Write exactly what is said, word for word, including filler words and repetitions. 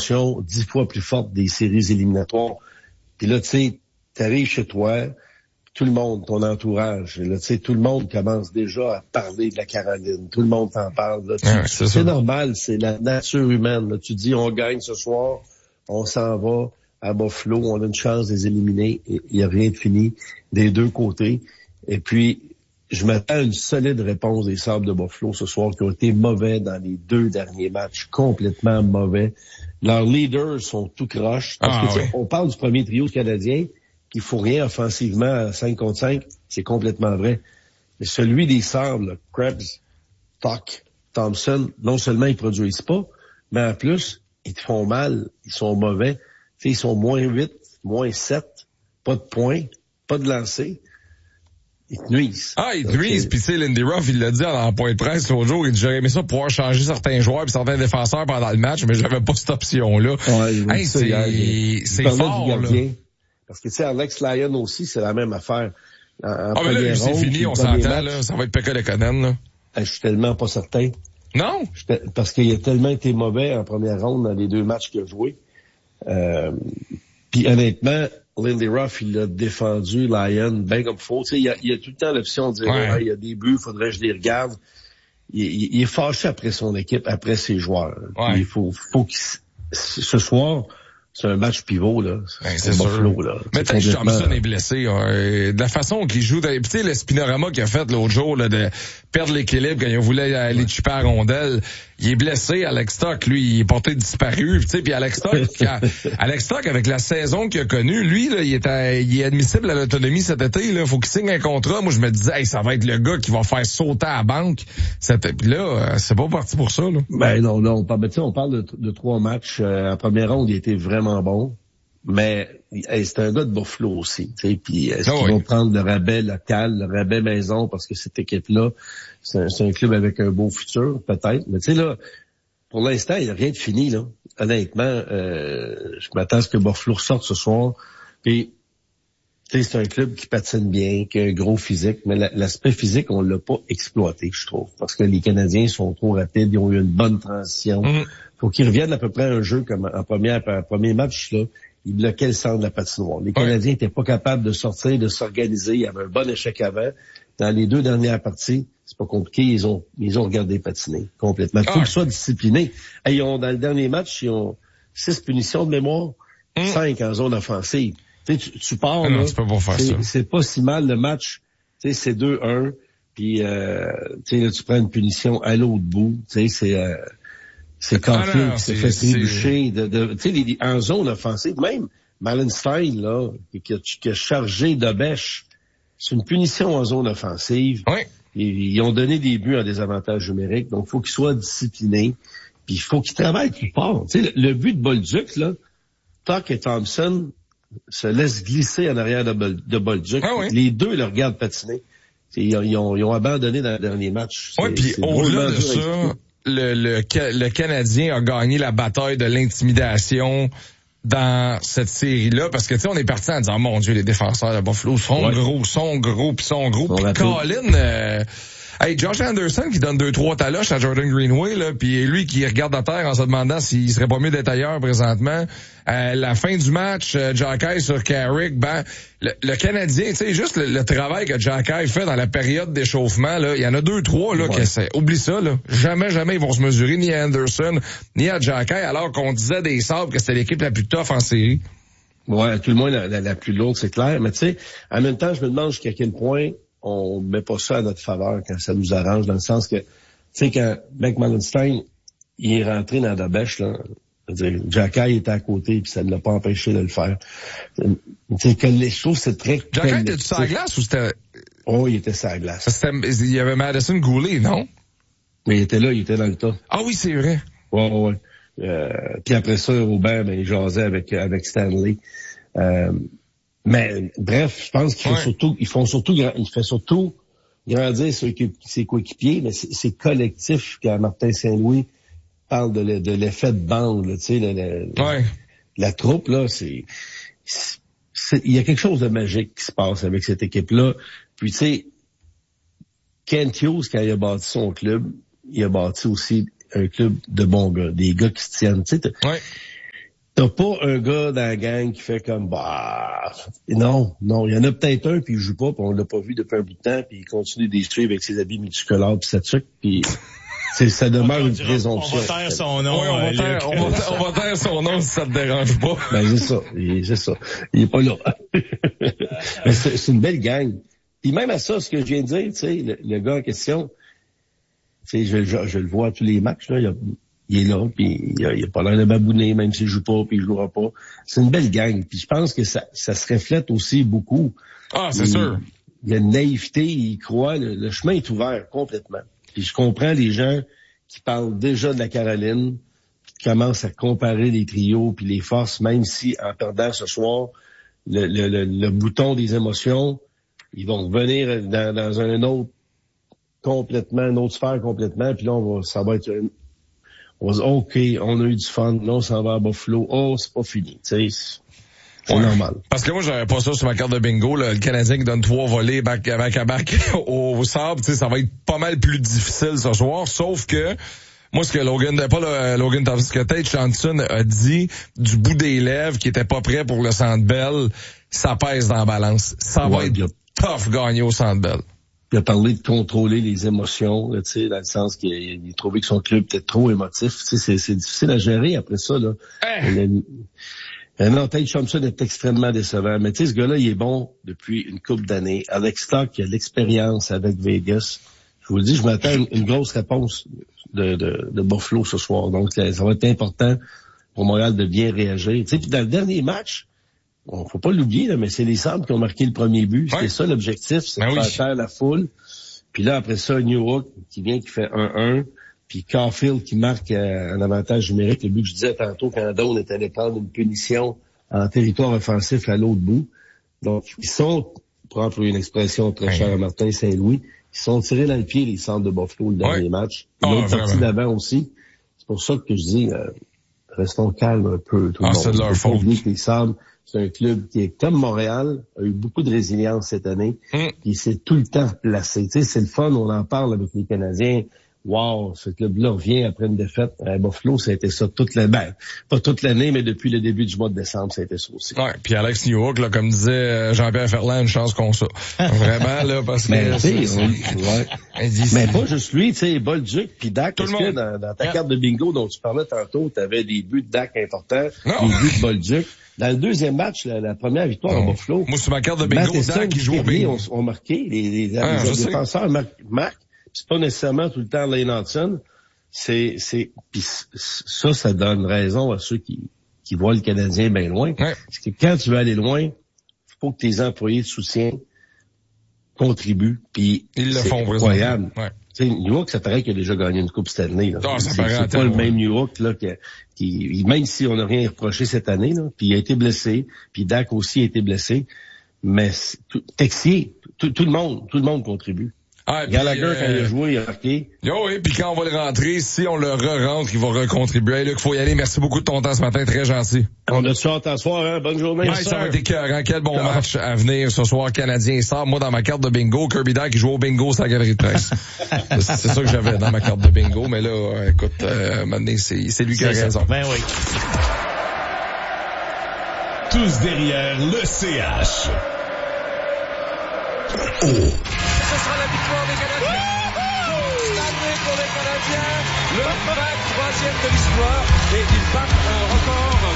dimension dix fois plus forte des séries éliminatoires. Puis là, tu sais, t'arrives chez toi, tout le monde, ton entourage, là, tu sais, tout le monde commence déjà à parler de la Caroline. Tout le monde t'en parle. Là. Tu, ouais, c'est c'est ça. normal, c'est la nature humaine. Là. Tu dis, on gagne ce soir, on s'en va à Buffalo, on a une chance de les éliminer. Il n'y a rien de fini des deux côtés. Et puis, je m'attends à une solide réponse des Sabres de Buffalo ce soir, qui ont été mauvais dans les deux derniers matchs, complètement mauvais. Leurs leaders sont tout croche. Parce Ah, que, oui. on parle du premier trio canadien, qu'il faut rien offensivement à cinq contre cinq, c'est complètement vrai. Mais celui des Sabres, là, Krebs, Tuch, Thompson, non seulement ils produisent pas, mais en plus, ils te font mal, ils sont mauvais. T'sais, ils sont moins huit, moins sept, pas de points, pas de lancers. Ils te nuisent. Ah, ils te nuisent, pis tu sais, Lindy Ruff, il l'a dit en point de presse l'autre jour, il dit, j'aurais aimé ça pouvoir changer certains joueurs et certains défenseurs pendant le match, mais j'avais pas cette option-là. Ouais, hey, ça, c'est, hier, c'est fort, là. Parce que, tu sais, Alex Lyon aussi, c'est la même affaire. En, en ah, mais là, lui, c'est ronde, fini, on s'entend, là. Ça va être Pekka Lekonen, là. Je suis tellement pas certain. Non? Parce qu'il a tellement été mauvais en première ronde dans les deux matchs qu'il a joué. Euh, puis honnêtement, Lindy Ruff, il a défendu Lyon bien comme faut. Tu sais, il y a, il y a tout le temps l'option de dire, ouais. ah, il y a des buts, faudrait que je les regarde. Il, il, il est fâché après son équipe, après ses joueurs. Ouais. Il faut, faut qu'il, ce soir, c'est un match pivot, là. Ben, c'est sûr. Buffalo, là. Mais peut-être que Thompson est blessé. Hein. De la façon qu'il joue, tu sais, le spinorama qu'il a fait l'autre jour, là, de perdre l'équilibre quand il voulait aller ouais. chipper à la rondelle, il est blessé. Alex Tuch, lui, il est porté disparu. Tu sais, puis Alex Tuch, Alex Tuch, avec la saison qu'il a connue, lui, là, il est, à, il est admissible à l'autonomie cet été. Là, faut qu'il signe un contrat. Moi, je me disais, hey, ça va être le gars qui va faire sauter à la banque. Puis là, c'est pas parti pour ça. Là. Ben non, non. Ben, on parle de, de trois matchs. Euh, en première ronde, il était vraiment bon. Mais hey, c'est un gars de Buffalo aussi, tu sais. Puis est-ce oh qu'ils oui. vont prendre le rabais local, le rabais maison, parce que cette équipe-là, c'est un, c'est un club avec un beau futur, peut-être. Mais tu sais là, pour l'instant, il n'y a rien de fini là. Honnêtement, euh, je m'attends à ce que Buffalo ressorte ce soir. Puis tu sais, c'est un club qui patine bien, qui a un gros physique, mais la, l'aspect physique, on l'a pas exploité, je trouve, parce que les Canadiens sont trop rapides, ils ont eu une bonne transition. Mm. Faut qu'ils reviennent à peu près à un jeu comme en première, en premier match là. Ils bloquaient le centre de la patinoire. Les Canadiens n'étaient pas capables de sortir, de s'organiser. Il y avait un bon échec avant. Dans les deux dernières parties, c'est pas compliqué. Ils ont, ils ont regardé patiner complètement. Il faut qu'ils soient disciplinés. Et ils ont, dans le dernier match, ils ont six punitions de mémoire, mm. cinq en zone offensive. Tu sais, tu, tu pars, ah non, là, tu peux pas faire c'est, ça. C'est pas si mal le match. Tu sais, c'est deux un. Puis, euh, tu sais, là, tu prends une punition à l'autre bout. Tu sais, c'est, euh, c'est Caulfield ah qui s'est fait trébucher de, de, tu sais, en zone offensive. Même Malenstein, là, qui a, qui a chargé de bêche, c'est une punition en zone offensive. Oui. Ils, ils ont donné des buts en désavantage numérique, donc il faut qu'ils soient disciplinés. Puis il faut qu'ils travaillent plus fort. Tu sais, le, le but de Bolduc, là, Tuch et Thompson se laissent glisser en arrière de, Bol, de Bolduc. Ah oui. Les deux le regardent patiner. Ils, ils, ont, ils ont abandonné dans le dernier match. Oui, puis au-delà de ça... Le, le, le Canadien a gagné la bataille de l'intimidation dans cette série-là, parce que tu sais, on est parti en disant, mon Dieu, les défenseurs de Buffalo sont ouais. gros, sont gros, puis sont gros. Puis Colin, euh, hey, Josh Anderson qui donne deux, trois taloches à Jordan Greenway, là, puis lui qui regarde à terre en se demandant s'il serait pas mieux d'être ailleurs présentement. Euh, la fin du match, euh, Jacky sur Carrick, ben, le, le Canadien, tu sais, juste le, le travail que Jacky fait dans la période d'échauffement, là, il y en a deux, trois, là, ouais. que c'est, oublie ça, là. Jamais, jamais ils vont se mesurer ni à Anderson, ni à Jacky, alors qu'on disait des Sabres que c'était l'équipe la plus tough en série. Ouais, tout le moins la, la, la plus lourde, c'est clair. Mais tu sais, en même temps, je me demande jusqu'à quel point on met pas ça à notre faveur quand ça nous arrange, dans le sens que, tu sais, quand Mike Malenstein, il est rentré dans la bêche, là, c'est-à-dire, Jacky était à côté, puis ça ne l'a pas empêché de le faire. C'est que les choses, c'est très... Jacky était-tu sur la glace ou c'était... Oh, il était sur la glace. C'était, il y avait Madison Goulet, non? Mais il était là, il était dans le tas. Ah oui, c'est vrai. Ouais, ouais, ouais. Euh, puis après ça, Robert, ben, il jasait avec, avec Stanley. Euh, mais, bref, je pense qu'ils font ouais. surtout, ils font surtout, il fait surtout grandir ses, ses coéquipiers, mais c'est, c'est collectif quand Martin Saint-Louis parle de, de l'effet de bande, tu sais, le, le, ouais. la troupe, là, c'est, c'est, il y a quelque chose de magique qui se passe avec cette équipe-là. Puis, tu sais, Kent Hughes, quand il a bâti son club, il a bâti aussi un club de bons gars, des gars qui se tiennent, tu sais. Ouais. T'as pas un gars dans la gang qui fait comme, bah, non, non, il y en a peut-être un puis il joue pas, puis on l'a pas vu depuis un bout de temps, puis il continue de suivre avec ses habits multicolores puis sa tuque, puis c'est, ça demeure une présomption. On va taire son nom. Oui, on va taire, on va, on va taire son nom si ça te dérange pas. Ben, c'est ça, il, c'est ça. Il est pas là. Mais c'est, c'est une belle gang. Puis même à ça, ce que je viens de dire, tu sais, le, le gars en question, tu sais, je, je, je le vois à tous les matchs, là, il, a, il est là, puis il a, il a pas l'air de babouner, même s'il joue pas, puis il jouera pas. C'est une belle gang. Puis je pense que ça, ça se reflète aussi beaucoup. Ah, c'est il, sûr. Il y a une naïveté, il croit, le, le chemin est ouvert complètement. Puis je comprends les gens qui parlent déjà de la Caroline, qui commencent à comparer les trios puis les forces, même si en perdant ce soir, le, le, le, le bouton des émotions, ils vont revenir dans, dans un autre complètement, une autre sphère complètement, puis là, on va, ça va être, on va dire, OK, on a eu du fun, là, on s'en va à Buffalo, oh, c'est pas fini, tu sais. C'est ouais. normal. Parce que moi, j'avais pas ça sur ma carte de bingo, là, le Canadien qui donne trois volets back à back à back au, au sable, tu sais, ça va être pas mal plus difficile ce soir, sauf que moi, ce que Logan, pas le, Logan Thompson, ce que Tate Johnson a dit du bout des lèvres, qui était pas prêt pour le Centre Bell, ça pèse dans la balance. Ça ouais, va être bien. Tough gagner au Centre Bell. Il a parlé de contrôler les émotions, tu sais, dans le sens qu'il il a trouvé que son club était trop émotif. Tu sais, c'est, c'est difficile à gérer après ça, là. Hey. Le, non, Tate Johnson est extrêmement décevant. Mais tu sais, ce gars-là, il est bon depuis une couple d'années. Alex Stock, il a l'expérience avec Vegas. Je vous le dis, je m'attends à une, une grosse réponse de, de, de Buffalo ce soir. Donc, ça va être important pour Montréal de bien réagir. Tu sais, puis dans le dernier match, bon, faut pas l'oublier, là, mais c'est les Sabres qui ont marqué le premier but. C'était ouais. ça l'objectif, c'est ben de faire oui. taire la foule. Puis là, après ça, New York qui vient, qui fait un un. Puis Caulfield qui marque euh, un avantage numérique. Le but que je disais tantôt, quand Doan est allé prendre une punition en territoire offensif à l'autre bout. Donc, ils sont, pour employer une expression très chère à Martin Saint-Louis, ils sont tirés dans le pied, les Sabres de Buffalo, le dernier ouais. match. L'autre oh, partie d'avant aussi. C'est pour ça que je dis, euh, restons calmes un peu. Tout ah, le monde. C'est de leur faute. Les Sabres, c'est un club qui est comme Montréal, a eu beaucoup de résilience cette année, mm. puis s'est tout le temps placé. Tu sais, c'est le fun, on en parle avec les Canadiens. Wow, ce club-là revient après une défaite à Buffalo, ça a été ça toute l'année. Ben, pas toute l'année, mais depuis le début du mois de décembre, ça a été ça aussi. Ouais, puis Alex Newhook, là, comme disait Jean-Pierre Ferland, une chance qu'on ça. Vraiment, là, parce que... Mais, c'est, c'est, ouais. dit, mais pas juste lui, tu sais, Bolduc puis Dak, parce que dans, dans ta yeah. carte de bingo dont tu parlais tantôt, tu avais des buts de Dak importants, non. des buts de Bolduc. Dans le deuxième match, la, la première victoire à Buffalo... Moi, sur ma carte de bingo, Dak qui joue au bingo. On, on marqué, les, les, ah, les défenseurs marquent. C'est pas nécessairement tout le temps Lane Hudson. C'est, c'est, pis ça, ça donne raison à ceux qui, qui voient le Canadien bien loin. Ouais. Parce que quand tu veux aller loin, faut que tes employés de soutien contribuent. Puis ils le c'est font incroyable. Ouais. Tu sais, New York, ça paraît qu'il a déjà gagné une Coupe cette année. Là. Oh, c'est c'est, c'est pas le même New York là qui, qui, même si on n'a rien reproché cette année, là, puis il a été blessé, puis Dak aussi a été blessé, mais tout, Texier, tout, tout le monde, tout le monde contribue. Ah, Gallagher, euh, quand il a joué, il a marqué. Yo, oui, puis quand on va le rentrer, si on le re-rentre, il va recontribuer. Là, il faut y aller. Merci beaucoup de ton temps ce matin, très gentil. On a ça à soir, hein? Bonne journée. Ouais, ça va être écœurant. Quel bon ah. match à venir ce soir, Canadien et Sabres. Moi, dans ma carte de bingo, Kirby Dak qui joue au bingo, c'est la galerie de presse. c'est, c'est ça que j'avais dans ma carte de bingo, mais là, euh, écoute, euh, maintenant, c'est, c'est lui qui a raison. Ben oui. Tous derrière le C H. Oh. Ce sera la victoire des Canadiens. Stanley pour les Canadiens. Le vingt-troisième de l'histoire. Et ils battent un record